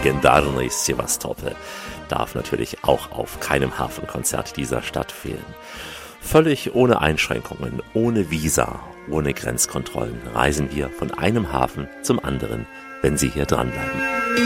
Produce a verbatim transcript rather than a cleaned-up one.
legendarny Sewastopol darf natürlich auch auf keinem Hafenkonzert dieser Stadt fehlen. Völlig ohne Einschränkungen, ohne Visa, ohne Grenzkontrollen reisen wir von einem Hafen zum anderen, wenn Sie hier dranbleiben.